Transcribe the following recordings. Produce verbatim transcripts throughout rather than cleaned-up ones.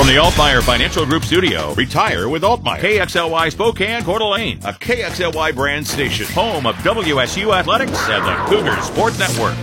From the Altmaier Financial Group studio, retire with Altmaier. K X L Y Spokane, Coeur d'Alene, a K X L Y brand station, home of W S U Athletics and the Cougar Sports Network.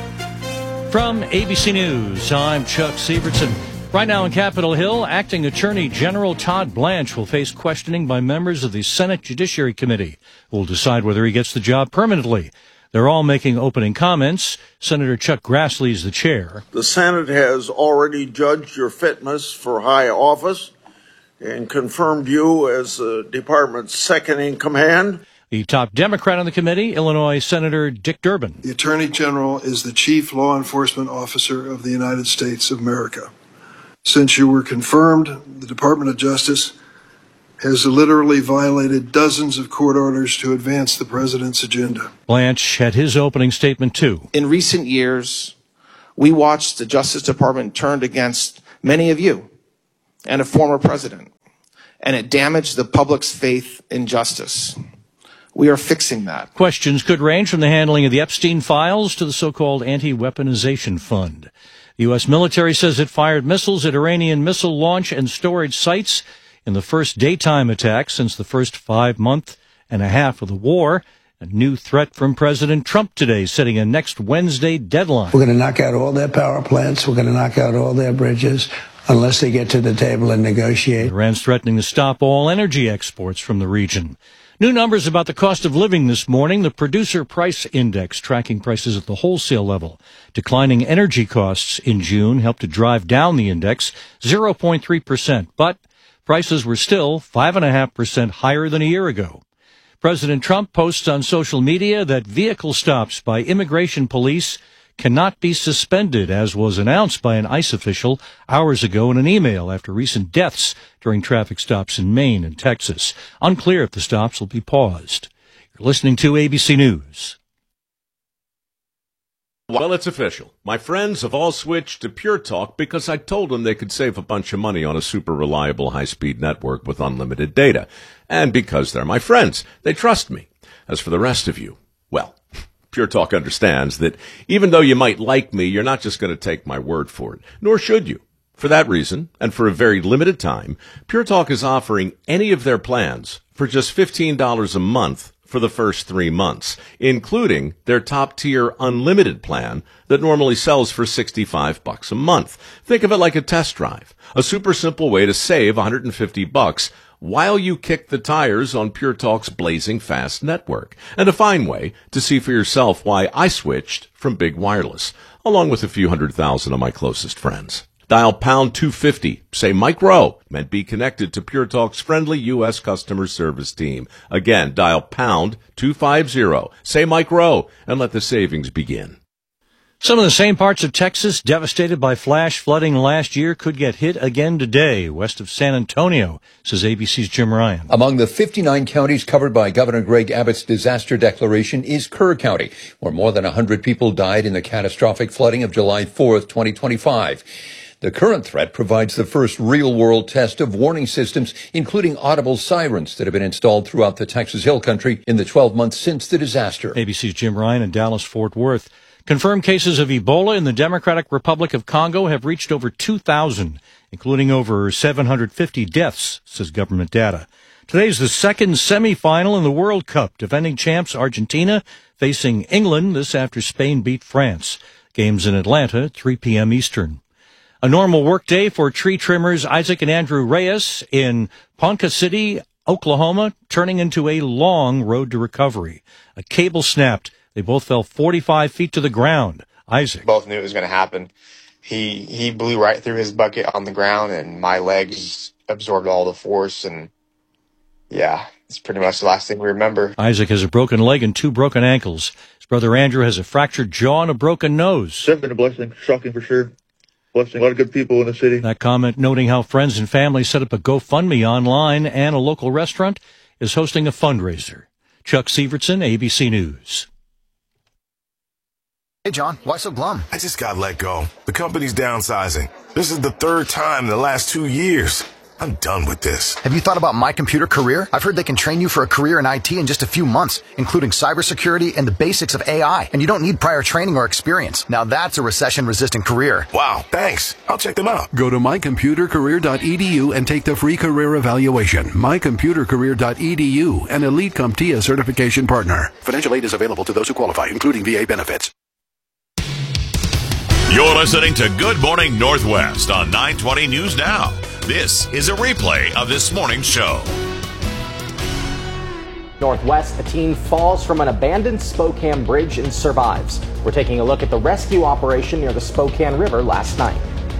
From A B C News, I'm Chuck Sievertson. Right now in Capitol Hill, Acting Attorney General Todd Blanche will face questioning by members of the Senate Judiciary Committee, who will decide whether he gets the job permanently. They're all making opening comments. Senator Chuck Grassley is the chair. The Senate has already judged your fitness for high office and confirmed you as the department's second in command. The top Democrat on the committee, Illinois Senator Dick Durbin. The Attorney General is the chief law enforcement officer of the United States of America. Since you were confirmed, the Department of Justice has literally violated dozens of court orders to advance the president's agenda. Blanche had his opening statement, too. In recent years, we watched the Justice Department turned against many of you and a former president, and it damaged the public's faith in justice. We are fixing that. Questions could range from the handling of the Epstein files to the so-called anti-weaponization fund. The U S military says it fired missiles at Iranian missile launch and storage sites in the first daytime attack since the first five-month and a half of the war. A new threat from President Trump today, setting a next Wednesday deadline. We're going to knock out all their power plants. We're going to knock out all their bridges unless they get to the table and negotiate. Iran's threatening to stop all energy exports from the region. New numbers about the cost of living this morning. The Producer Price Index, tracking prices at the wholesale level. Declining energy costs in June helped to drive down the index zero point three percent, but prices were still five point five percent higher than a year ago. President Trump posts on social media that vehicle stops by immigration police cannot be suspended, as was announced by an ICE official hours ago in an email after recent deaths during traffic stops in Maine and Texas. Unclear if the stops will be paused. You're listening to A B C News. Well, it's official. My friends have all switched to Pure Talk because I told them they could save a bunch of money on a super reliable high-speed network with unlimited data. And because they're my friends, they trust me. As for the rest of you, well, Pure Talk understands that even though you might like me, you're not just going to take my word for it, nor should you. For that reason, and for a very limited time, Pure Talk is offering any of their plans for just fifteen dollars a month for the first three months, including their top-tier unlimited plan that normally sells for sixty-five bucks a month. Think of it like a test drive, a super simple way to save one hundred fifty bucks while you kick the tires on Pure Talk's blazing fast network, and a fine way to see for yourself why I switched from big wireless, along with a few hundred thousand of my closest friends. Dial pound two fifty, say Mike Rowe, and be connected to Pure Talk's friendly U S customer service team. Again, dial pound two fifty, say Mike Rowe, and let the savings begin. Some of the same parts of Texas devastated by flash flooding last year could get hit again today, west of San Antonio, says A B C's Jim Ryan. Among the fifty-nine counties covered by Governor Greg Abbott's disaster declaration is Kerr County, where more than one hundred people died in the catastrophic flooding of July fourth, twenty twenty-five. The current threat provides the first real-world test of warning systems, including audible sirens that have been installed throughout the Texas Hill Country in the twelve months since the disaster. A B C's Jim Ryan in Dallas-Fort Worth. Confirmed cases of Ebola in the Democratic Republic of Congo have reached over two thousand, including over seven hundred fifty deaths, says government data. Today's the second semifinal in the World Cup. Defending champs Argentina facing England this after Spain beat France. Games in Atlanta, three p.m. Eastern. A normal workday for tree trimmers Isaac and Andrew Reyes in Ponca City, Oklahoma, turning into a long road to recovery. A cable snapped. They both fell forty-five feet to the ground. Isaac. Both knew it was going to happen. He he blew right through his bucket on the ground, and my legs absorbed all the force. And, yeah, it's pretty much the last thing we remember. Isaac has a broken leg and two broken ankles. His brother Andrew has a fractured jaw and a broken nose. It's been a blessing. Shocking for sure. Blessing. A lot of good people in the city. That comment noting how friends and family set up a GoFundMe online, and a local restaurant is hosting a fundraiser. Chuck Sievertson, A B C News. Hey, John, why so glum? I just got let go. The company's downsizing. This is the third time in the last two years. I'm done with this. Have you thought about My Computer Career? I've heard they can train you for a career in I T in just a few months, including cybersecurity and the basics of A I. And you don't need prior training or experience. Now that's a recession-resistant career. Wow, thanks. I'll check them out. Go to my computer career dot e d u and take the free career evaluation. my computer career dot e d u, an Elite CompTIA certification partner. Financial aid is available to those who qualify, including V A benefits. You're listening to Good Morning Northwest on nine twenty News Now. This is a replay of this morning's show. Northwest, a teen falls from an abandoned Spokane bridge and survives. We're taking a look at the rescue operation near the Spokane River last night.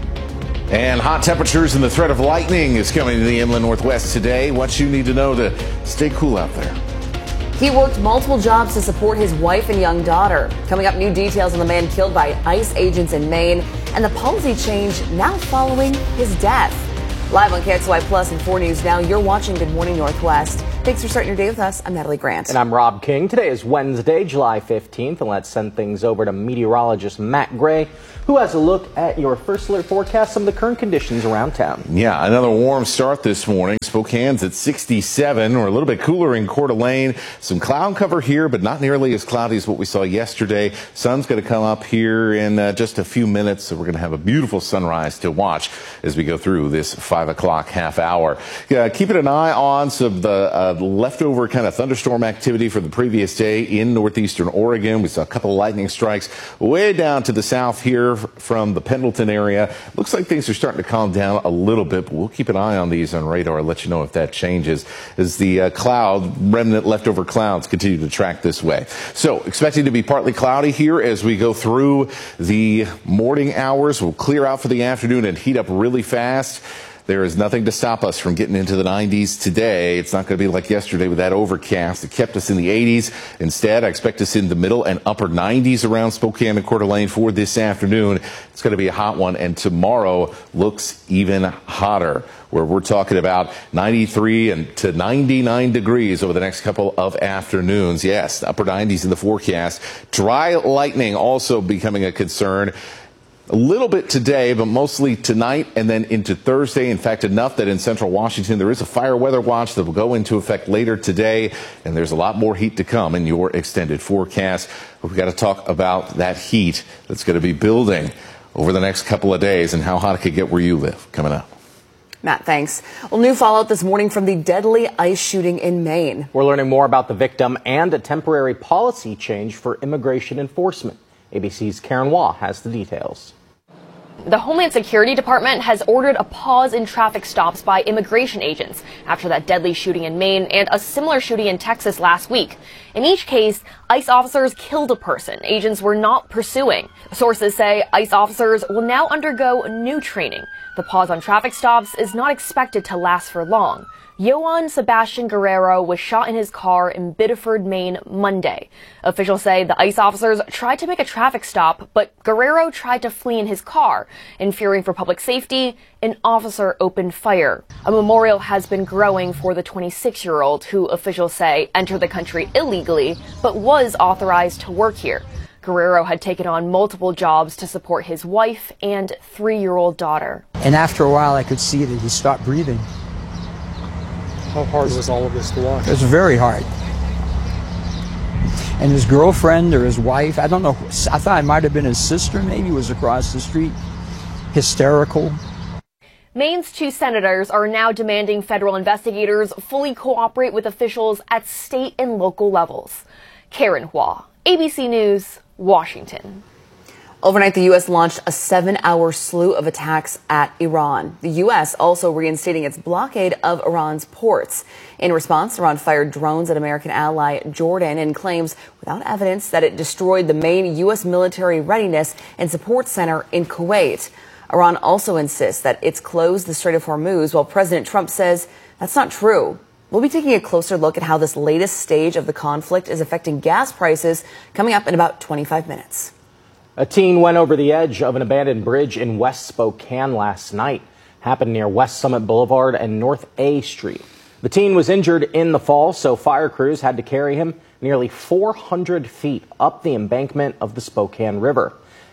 And hot temperatures and the threat of lightning is coming to the inland Northwest today. What you need to know to stay cool out there. He worked multiple jobs to support his wife and young daughter. Coming up, new details on the man killed by ICE agents in Maine and the policy change now following his death. Live on K X L Y Plus and four News Now, you're watching Good Morning Northwest. Thanks for starting your day with us. I'm Natalie Grant. And I'm Rob King. Today is Wednesday, July fifteenth, and let's send things over to meteorologist Matt Gray, who has a look at your first alert forecast, some of the current conditions around town. Yeah, another warm start this morning. Spokane's at sixty-seven. We're a little bit cooler in Coeur d'Alene. Some cloud cover here, but not nearly as cloudy as what we saw yesterday. Sun's going to come up here in uh, just a few minutes, so we're going to have a beautiful sunrise to watch as we go through this five o'clock half hour. Uh, keeping an eye on some of the uh, leftover kind of thunderstorm activity from the previous day in northeastern Oregon. We saw a couple of lightning strikes way down to the south here from the Pendleton area. Looks like things are starting to calm down a little bit, but we'll keep an eye on these on radar and let you know if that changes as the uh, cloud, remnant leftover clouds continue to track this way. So expecting to be partly cloudy here as we go through the morning hours. We'll clear out for the afternoon and heat up really fast. There is nothing to stop us from getting into the nineties today. It's not going to be like yesterday with that overcast. It kept us in the eighties. Instead, I expect us in the middle and upper nineties around Spokane and Coeur d'Alene for this afternoon. It's going to be a hot one, and tomorrow looks even hotter, where we're talking about ninety-three and to ninety-nine degrees over the next couple of afternoons. Yes, upper nineties in the forecast. Dry lightning also becoming a concern. A little bit today, but mostly tonight and then into Thursday. In fact, enough that in central Washington, there is a fire weather watch that will go into effect later today. And there's a lot more heat to come in your extended forecast. We've got to talk about that heat that's going to be building over the next couple of days and how hot it could get where you live coming up. Matt, thanks. Well, new fallout this morning from the deadly ICE shooting in Maine. We're learning more about the victim and a temporary policy change for immigration enforcement. A B C's Karen Waugh has the details. The Homeland Security Department has ordered a pause in traffic stops by immigration agents after that deadly shooting in Maine and a similar shooting in Texas last week. In each case, ICE officers killed a person agents were not pursuing. Sources say ICE officers will now undergo new training. The pause on traffic stops is not expected to last for long. Yohan Sebastian Guerrero was shot in his car in Biddeford, Maine, Monday. Officials say the ICE officers tried to make a traffic stop, but Guerrero tried to flee in his car. In fearing for public safety, an officer opened fire. A memorial has been growing for the twenty-six-year-old who officials say entered the country illegally, but was authorized to work here. Guerrero had taken on multiple jobs to support his wife and three-year-old daughter. And after a while, I could see that he stopped breathing. How hard was all of this to watch? It was very hard. And his girlfriend or his wife, I don't know, I thought it might have been his sister, maybe, was across the street, hysterical. Maine's two senators are now demanding federal investigators fully cooperate with officials at state and local levels. Karen Waugh, A B C News, Washington. Overnight, the U S launched a seven-hour slew of attacks at Iran. The U S also reinstating its blockade of Iran's ports. In response, Iran fired drones at American ally Jordan and claims without evidence that it destroyed the main U S military readiness and support center in Kuwait. Iran also insists that it's closed the Strait of Hormuz, while President Trump says that's not true. We'll be taking a closer look at how this latest stage of the conflict is affecting gas prices coming up in about twenty-five minutes. A teen went over the edge of an abandoned bridge in West Spokane last night. Happened near West Summit Boulevard and North A Street. The teen was injured in the fall, so fire crews had to carry him nearly four hundred feet up the embankment of the Spokane River.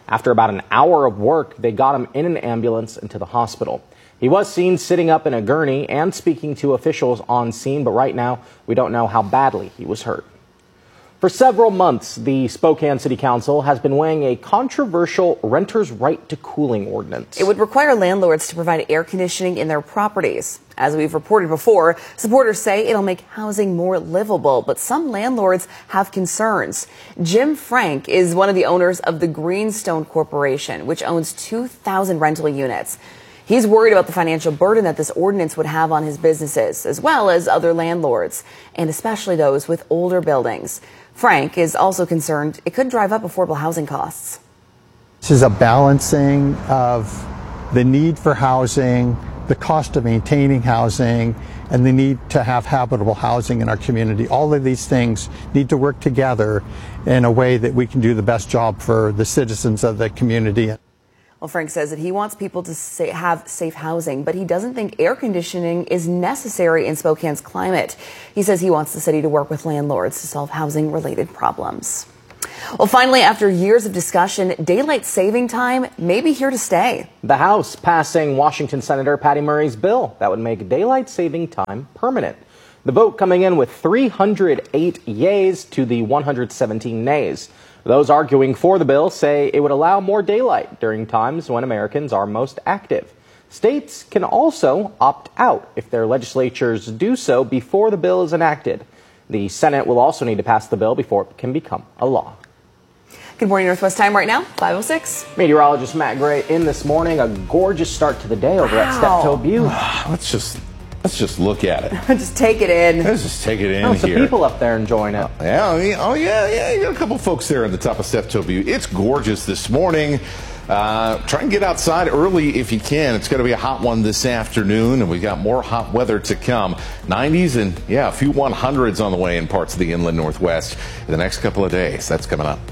After about an hour of work, they got him in an ambulance and to the hospital. He was seen sitting up in a gurney and speaking to officials on scene, but right now we don't know how badly he was hurt. For several months, the Spokane City Council has been weighing a controversial renters' right to cooling ordinance. It would require landlords to provide air conditioning in their properties. As we've reported before, supporters say it'll make housing more livable, but some landlords have concerns. Jim Frank is one of the owners of the Greenstone Corporation, which owns two thousand rental units. He's worried about the financial burden that this ordinance would have on his businesses, as well as other landlords, and especially those with older buildings. Frank is also concerned it could drive up affordable housing costs. This is a balancing of the need for housing, the cost of maintaining housing, and the need to have habitable housing in our community. All of these things need to work together in a way that we can do the best job for the citizens of the community. Well, Frank says that he wants people to say, have safe housing, but he doesn't think air conditioning is necessary in Spokane's climate. He says he wants the city to work with landlords to solve housing-related problems. Well, finally, after years of discussion, daylight saving time may be here to stay. The House passing Washington Senator Patty Murray's bill that would make daylight saving time permanent. The vote coming in with three hundred eight yeas to the one hundred seventeen nays. Those arguing for the bill say it would allow more daylight during times when Americans are most active. States can also opt out if their legislatures do so before the bill is enacted. The Senate will also need to pass the bill before it can become a law. Good morning, Northwest time right now, five oh six. Meteorologist Matt Gray in this morning. A gorgeous start to the day over wow. at Steptoe Butte. Let's just let's just look at it. Just take it in. Let's just take it in oh, here. Some people up there enjoying it. Oh, yeah, oh yeah, yeah. You got a couple folks there on the top of Steptoe Butte. It's gorgeous this morning. Uh, try and get outside early if you can. It's going to be a hot one this afternoon, and we've got more hot weather to come. nineties and, yeah, a few one hundreds on the way in parts of the inland Northwest in the next couple of days. That's coming up.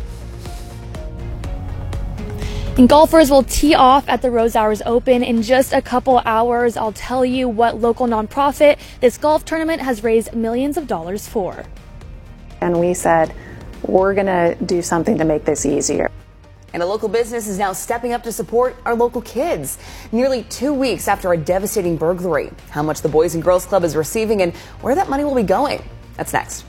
And golfers will tee off at the Rose Hours Open in just a couple hours. I'll tell you what local nonprofit this golf tournament has raised millions of dollars for. And we said, we're going to do something to make this easier. And a local business is now stepping up to support our local kids. Nearly two weeks after a devastating burglary. How much the Boys and Girls Club is receiving and where that money will be going. That's next.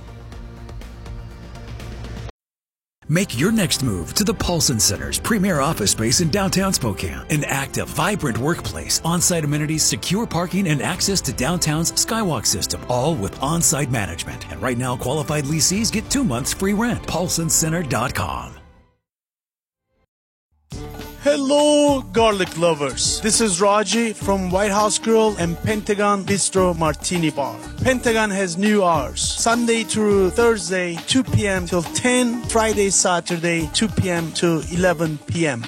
Make your next move to the Paulson Center's premier office space in downtown Spokane. An active, vibrant workplace, on-site amenities, secure parking, and access to downtown's Skywalk system, all with on-site management. And right now, qualified lessees get two months free rent. Paulson Center dot com. Hello, garlic lovers. This is Raji from White House Grill and Pentagon Bistro Martini Bar. Pentagon has new hours. Sunday through Thursday, two p.m. till ten. Friday, Saturday, two p.m. to eleven p.m.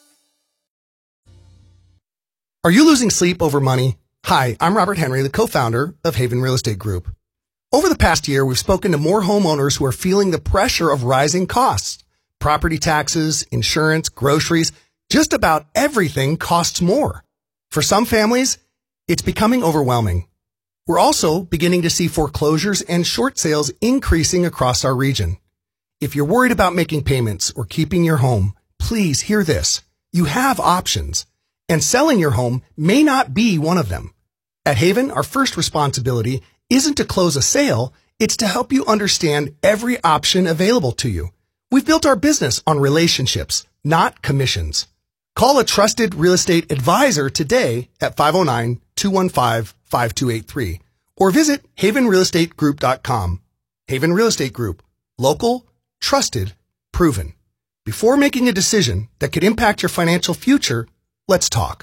Are you losing sleep over money? Hi, I'm Robert Henry, the co-founder of Haven Real Estate Group. Over the past year, we've spoken to more homeowners who are feeling the pressure of rising costs. Property taxes, insurance, groceries, just about everything costs more. For some families, it's becoming overwhelming. We're also beginning to see foreclosures and short sales increasing across our region. If you're worried about making payments or keeping your home, please hear this. You have options, and selling your home may not be one of them. At Haven, our first responsibility isn't to close a sale, it's to help you understand every option available to you. We've built our business on relationships, not commissions. Call a trusted real estate advisor today at five oh nine, two one five, five two eight three or visit haven real estate group dot com. Haven Real Estate Group. Local, trusted, proven. Before making a decision that could impact your financial future, let's talk.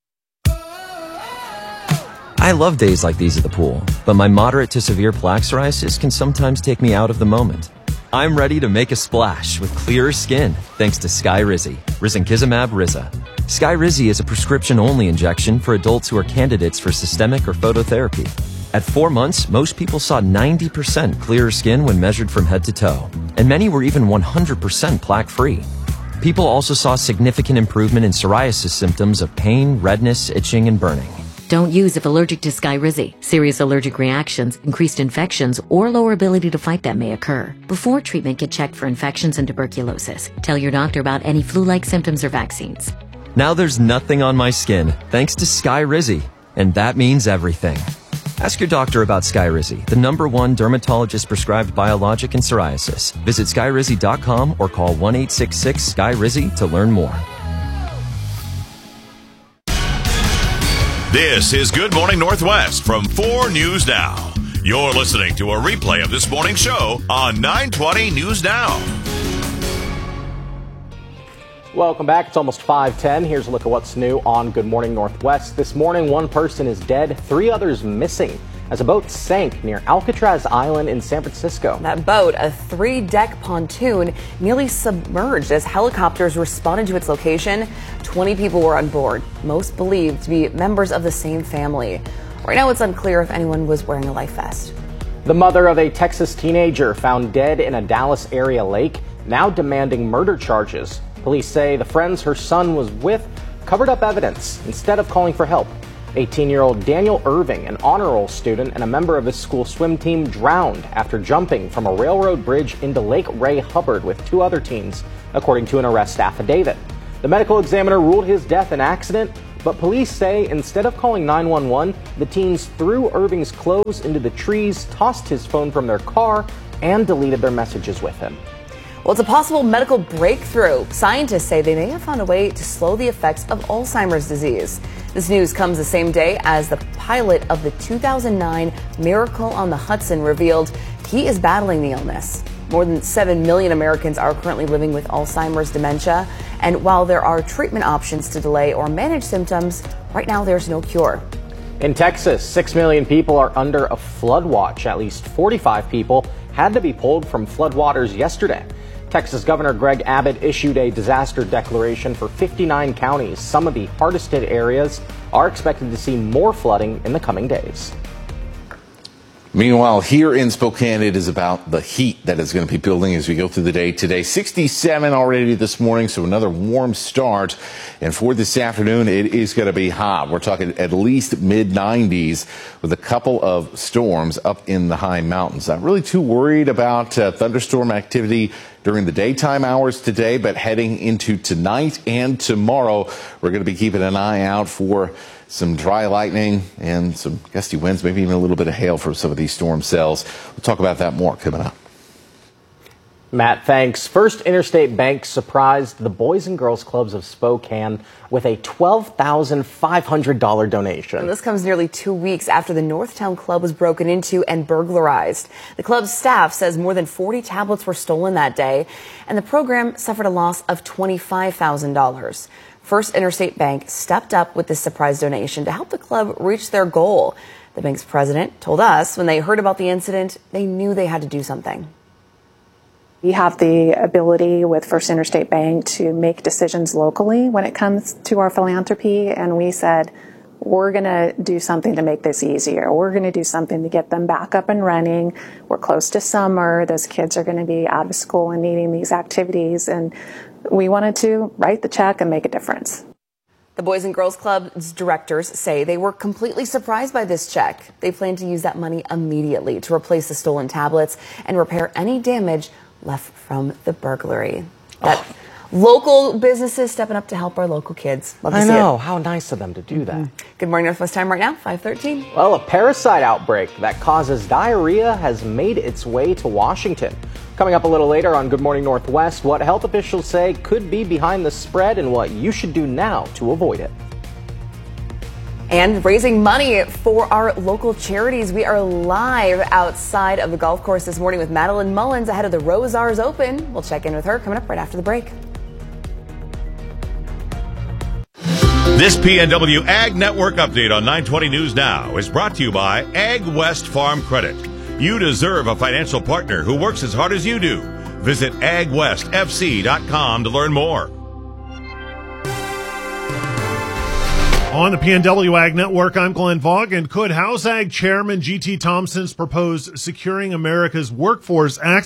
I love days like these at the pool, but my moderate to severe plaque psoriasis can sometimes take me out of the moment. I'm ready to make a splash with clearer skin thanks to Skyrizi, risankizumab Riza. Skyrizi is a prescription-only injection for adults who are candidates for systemic or phototherapy. At four months, most people saw ninety percent clearer skin when measured from head to toe, and many were even one hundred percent plaque-free. People also saw significant improvement in psoriasis symptoms of pain, redness, itching, and burning. Don't use if allergic to Skyrizi. Serious allergic reactions, increased infections, or lower ability to fight them may occur. Before treatment, get checked for infections and tuberculosis. Tell your doctor about any flu-like symptoms or vaccines. Now there's nothing on my skin, thanks to Skyrizi. And that means everything. Ask your doctor about Skyrizi, the number one dermatologist-prescribed biologic in psoriasis. Visit skyrizi dot com or call one eight six six Sky Rizi to learn more. This is Good Morning Northwest from four News Now. You're listening to a replay of this morning's show on nine twenty News Now. Welcome back. It's almost five ten. Here's a look at what's new on Good Morning Northwest. This morning, one person is dead, three others missing as a boat sank near Alcatraz Island in San Francisco. That boat, a three-deck pontoon, nearly submerged as helicopters responded to its location. twenty people were on board, most believed to be members of the same family. Right now, it's unclear if anyone was wearing a life vest. The mother of a Texas teenager found dead in a Dallas area lake, now demanding murder charges. Police say the friends her son was with covered up evidence instead of calling for help. eighteen-year-old Daniel Irving, an honor roll student and a member of his school swim team, drowned after jumping from a railroad bridge into Lake Ray Hubbard with two other teens, according to an arrest affidavit. The medical examiner ruled his death an accident, but police say instead of calling nine one one, the teens threw Irving's clothes into the trees, tossed his phone from their car, and deleted their messages with him. Well, it's a possible medical breakthrough. Scientists say they may have found a way to slow the effects of Alzheimer's disease. This news comes the same day as the pilot of the two thousand nine Miracle on the Hudson revealed he is battling the illness. More than seven million Americans are currently living with Alzheimer's dementia. And while there are treatment options to delay or manage symptoms, right now there's no cure. In Texas, six million people are under a flood watch. At least forty-five people had to be pulled from floodwaters yesterday. Texas Governor Greg Abbott issued a disaster declaration for fifty-nine counties. Some of the hardest hit areas are expected to see more flooding in the coming days. Meanwhile, here in Spokane, it is about the heat that is going to be building as we go through the day today. sixty-seven already this morning, so another warm start. And for this afternoon, it is going to be hot. We're talking at least mid nineties with a couple of storms up in the high mountains. Not really too worried about uh, thunderstorm activity during the daytime hours today, but heading into tonight and tomorrow, we're going to be keeping an eye out for some dry lightning and some gusty winds, maybe even a little bit of hail from some of these storm cells. We'll talk about that more coming up. Matt, thanks. First Interstate Bank surprised the Boys and Girls Clubs of Spokane with a twelve thousand five hundred dollars donation. And this comes nearly two weeks after the Northtown Club was broken into and burglarized. The club's staff says more than forty tablets were stolen that day, and the program suffered a loss of twenty-five thousand dollars. First Interstate Bank stepped up with this surprise donation to help the club reach their goal. The bank's president told us when they heard about the incident, they knew they had to do something. We have the ability with First Interstate Bank to make decisions locally when it comes to our philanthropy, and we said, we're going to do something to make this easier. We're going to do something to get them back up and running. We're close to summer. Those kids are going to be out of school and needing these activities, and we wanted to write the check and make a difference. The Boys and Girls Club's directors say they were completely surprised by this check. They plan to use that money immediately to replace the stolen tablets and repair any damage left from the burglary. That oh. Local businesses stepping up to help our local kids. Love to I see know. it. How nice of them to do that. Mm-hmm. Good morning, Northwest time right now, five thirteen. Well, a parasite outbreak that causes diarrhea has made its way to Washington. Coming up a little later on Good Morning Northwest, what health officials say could be behind the spread and what you should do now to avoid it. And raising money for our local charities. We are live outside of the golf course this morning with Madeline Mullins ahead of the Rosars Open. We'll check in with her coming up right after the break. This P N W Ag Network update on nine twenty News Now is brought to you by Ag West Farm Credit. You deserve a financial partner who works as hard as you do. Visit ag west f c dot com to learn more. On the P N W Ag Network, I'm Glenn Vaughn, and could House Ag Chairman G T Thompson's proposed Securing America's Workforce Act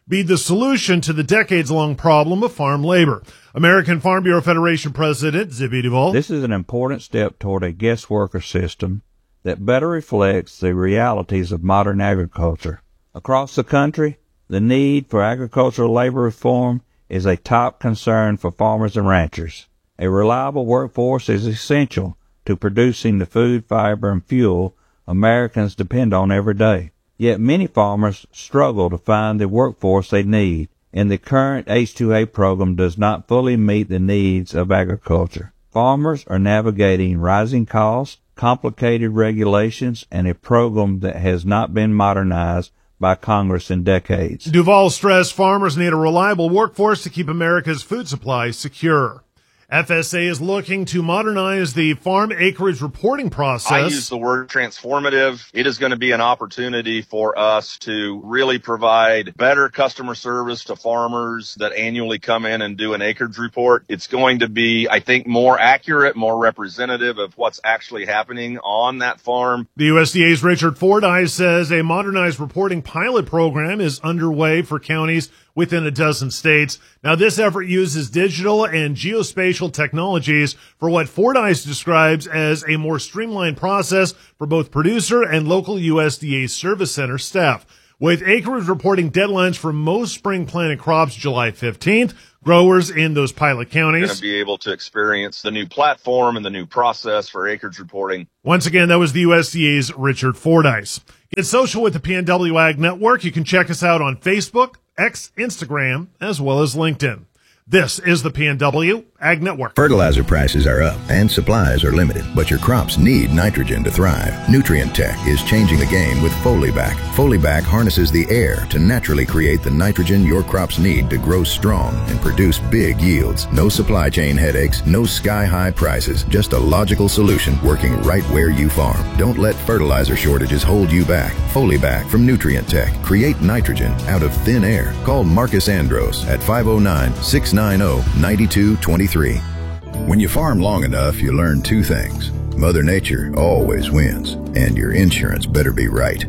be the solution to the decades-long problem of farm labor. American Farm Bureau Federation President Zippy Duvall. This is an important step toward a guest worker system that better reflects the realities of modern agriculture. Across the country, the need for agricultural labor reform is a top concern for farmers and ranchers. A reliable workforce is essential to producing the food, fiber, and fuel Americans depend on every day. Yet many farmers struggle to find the workforce they need, and the current H two A program does not fully meet the needs of agriculture. Farmers are navigating rising costs, complicated regulations, and a program that has not been modernized by Congress in decades. Duvall stressed farmers need a reliable workforce to keep America's food supply secure. F S A is looking to modernize the farm acreage reporting process. I use the word transformative. It is going to be an opportunity for us to really provide better customer service to farmers that annually come in and do an acreage report. It's going to be, I think, more accurate, more representative of what's actually happening on that farm. The U S D A's Richard Fordyce says a modernized reporting pilot program is underway for counties within a dozen states. Now, this effort uses digital and geospatial technologies for what Fordyce describes as a more streamlined process for both producer and local U S D A service center staff. With acreage reporting deadlines for most spring planted crops July fifteenth, growers in those pilot counties are going to be able to experience the new platform and the new process for acreage reporting. Once again, that was the U S D A's Richard Fordyce. Get social with the P N W Ag Network. You can check us out on Facebook, X, Instagram, as well as LinkedIn. This is the P N W Ag Network. Fertilizer prices are up and supplies are limited, but your crops need nitrogen to thrive. Nutrient Tech is changing the game with Folibac. Folibac harnesses the air to naturally create the nitrogen your crops need to grow strong and produce big yields. No supply chain headaches, no sky-high prices, just a logical solution working right where you farm. Don't let fertilizer shortages hold you back. Folibac from Nutrient Tech. Create nitrogen out of thin air. Call Marcus Andros at five oh nine, six nine oh, nine two two three. When you farm long enough, you learn two things. Mother Nature always wins, and your insurance better be right.